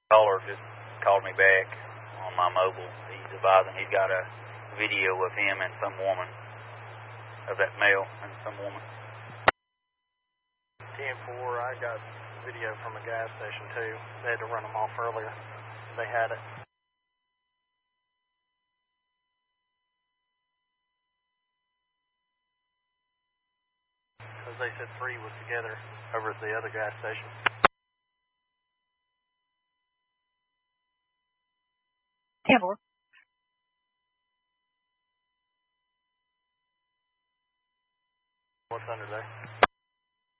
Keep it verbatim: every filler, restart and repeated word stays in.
Caller just called me back on my mobile. He's advising he's got a video of him and some woman, of that male and some woman. ten four, I got video from a gas station too. They had to run them off earlier. They had it. Because they said three was together over at the other gas station. ten four. What's under there?